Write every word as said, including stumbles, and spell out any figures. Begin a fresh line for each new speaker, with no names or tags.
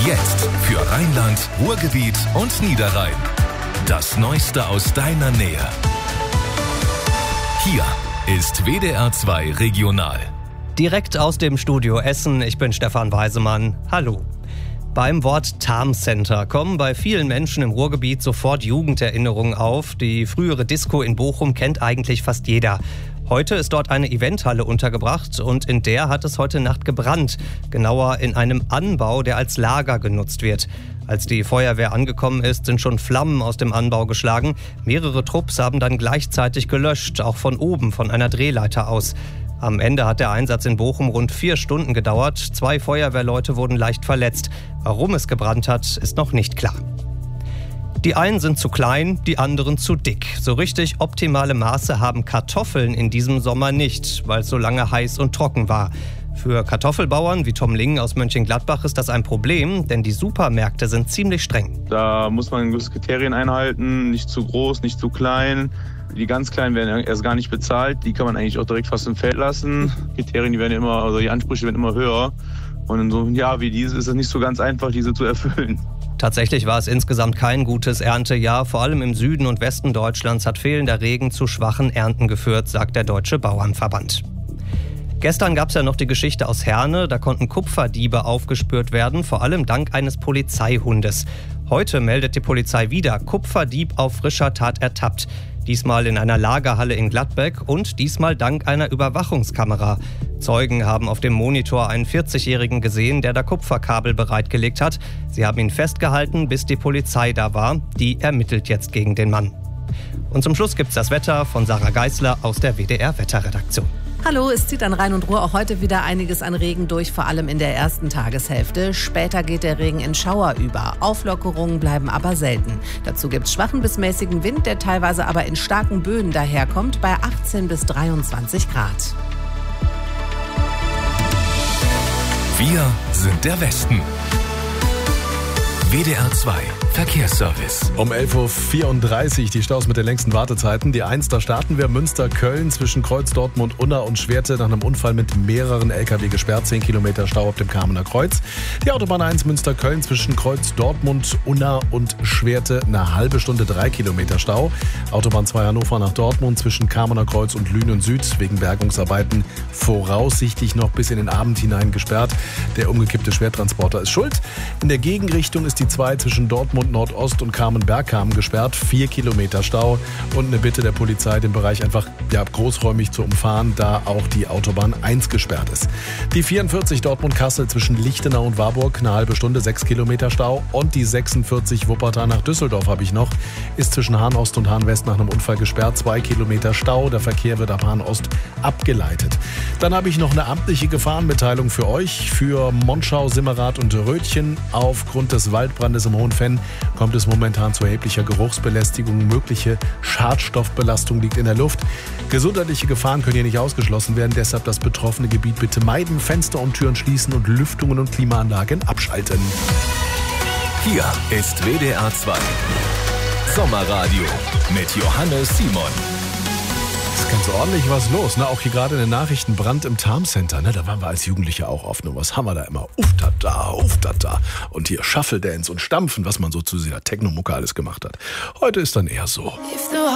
Jetzt für Rheinland, Ruhrgebiet und Niederrhein. Das Neueste aus deiner Nähe. Hier ist W D R zwei Regional.
Direkt aus dem Studio Essen, ich bin Stefan Weisemann. Hallo. Beim Wort Tarmcenter kommen bei vielen Menschen im Ruhrgebiet sofort Jugenderinnerungen auf. Die frühere Disco in Bochum kennt eigentlich fast jeder. Heute ist dort eine Eventhalle untergebracht und in der hat es heute Nacht gebrannt. Genauer in einem Anbau, der als Lager genutzt wird. Als die Feuerwehr angekommen ist, sind schon Flammen aus dem Anbau geschlagen. Mehrere Trupps haben dann gleichzeitig gelöscht, auch von oben, von einer Drehleiter aus. Am Ende hat der Einsatz in Bochum rund vier Stunden gedauert. Zwei Feuerwehrleute wurden leicht verletzt. Warum es gebrannt hat, ist noch nicht klar. Die einen sind zu klein, die anderen zu dick. So richtig optimale Maße haben Kartoffeln in diesem Sommer nicht, weil es so lange heiß und trocken war. Für Kartoffelbauern wie Tom Ling aus Mönchengladbach ist das ein Problem, denn die Supermärkte sind ziemlich streng.
Da muss man gewisse Kriterien einhalten, nicht zu groß, nicht zu klein. Die ganz Kleinen werden erst gar nicht bezahlt, die kann man eigentlich auch direkt fast im Feld lassen. Kriterien, die werden immer, also die Ansprüche werden immer höher. Und in so einem Jahr wie dieses ist es nicht so ganz einfach, diese zu erfüllen.
Tatsächlich war es insgesamt kein gutes Erntejahr. Vor allem im Süden und Westen Deutschlands hat fehlender Regen zu schwachen Ernten geführt, sagt der Deutsche Bauernverband. Gestern gab es ja noch die Geschichte aus Herne. Da konnten Kupferdiebe aufgespürt werden, vor allem dank eines Polizeihundes. Heute meldet die Polizei wieder, Kupferdieb auf frischer Tat ertappt. Diesmal in einer Lagerhalle in Gladbeck und diesmal dank einer Überwachungskamera. Zeugen haben auf dem Monitor einen vierzigjährigen gesehen, der da Kupferkabel bereitgelegt hat. Sie haben ihn festgehalten, bis die Polizei da war. Die ermittelt jetzt gegen den Mann. Und zum Schluss gibt's das Wetter von Sarah Geisler aus der W D R-Wetterredaktion.
Hallo, es zieht an Rhein und Ruhr auch heute wieder einiges an Regen durch, vor allem in der ersten Tageshälfte. Später geht der Regen in Schauer über. Auflockerungen bleiben aber selten. Dazu gibt's schwachen bis mäßigen Wind, der teilweise aber in starken Böen daherkommt, bei achtzehn bis dreiundzwanzig Grad.
Wir sind der Westen. W D R zwei Verkehrsservice.
Um elf Uhr vierunddreißig die Staus mit den längsten Wartezeiten. Die eins, da starten wir Münster-Köln zwischen Kreuz, Dortmund, Unna und Schwerte nach einem Unfall mit mehreren L K W gesperrt. zehn Kilometer Stau auf dem Kamener Kreuz. Die Autobahn eins Münster-Köln zwischen Kreuz, Dortmund, Unna und Schwerte eine halbe Stunde, drei Kilometer Stau. Autobahn zwei Hannover nach Dortmund zwischen Kamener Kreuz und Lünen Süd wegen Bergungsarbeiten voraussichtlich noch bis in den Abend hinein gesperrt. Der umgekippte Schwertransporter ist schuld. In der Gegenrichtung ist die zwei zwischen Dortmund Nordost und Kamen-Bergkamen gesperrt. Vier Kilometer Stau und eine Bitte der Polizei, den Bereich einfach ja, großräumig zu umfahren, da auch die Autobahn eins gesperrt ist. Die vierundvierzig Dortmund-Kassel zwischen Lichtenau und Warburg, eine halbe Stunde, sechs Kilometer Stau. Und die sechsundvierzig Wuppertal nach Düsseldorf habe ich noch, ist zwischen Hahn-Ost und Hahn-West nach einem Unfall gesperrt. Zwei Kilometer Stau, der Verkehr wird ab Hahn-Ost abgeleitet. Dann habe ich noch eine amtliche Gefahrenmitteilung für euch, für Monschau, Simmerath und Rötchen. Aufgrund des Waldbrandes im Hohenfenn kommt es momentan zu erheblicher Geruchsbelästigung. Mögliche Schadstoffbelastung liegt in der Luft. Gesundheitliche Gefahren können hier nicht ausgeschlossen werden. Deshalb das betroffene Gebiet bitte meiden, Fenster und Türen schließen und Lüftungen und Klimaanlagen abschalten.
Hier ist W D R zwei Sommerradio mit Johannes Simon.
Ist ganz ordentlich was los, ne? Auch hier gerade in den Nachrichten Brand im Tarmcenter, ne? Da waren wir als Jugendliche auch oft. Nur was haben wir da immer? Uftata, uftata. Und hier Shuffle Dance und Stampfen, was man so zu dieser Techno-Mucke alles gemacht hat. Heute ist dann eher so.